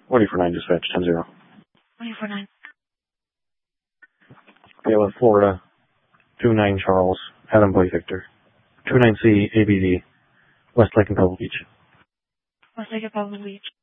2049 dispatch, 10-0. 2049. Gala, Florida, 29 Charles, Adam Boy Victor. 29C ABD, West Lake and Pebble Beach. West Lake and Pebble Beach.